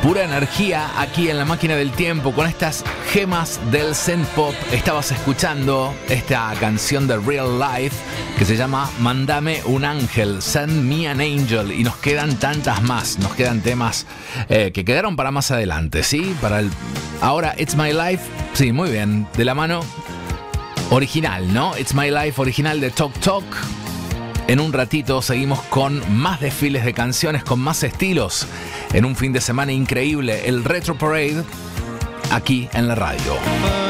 Pura energía aquí en la máquina del tiempo con estas gemas del synth pop. Estabas escuchando esta canción de Real Life que se llama Mándame un ángel, Send Me an Angel, y nos quedan tantas más, nos quedan temas que quedaron para más adelante, ¿sí? Ahora It's My Life, sí, muy bien, de la mano original, ¿no? It's My Life original de Tok Tok. En un ratito seguimos con más desfiles de canciones, con más estilos, en un fin de semana increíble, el Retro Parade, aquí en la radio.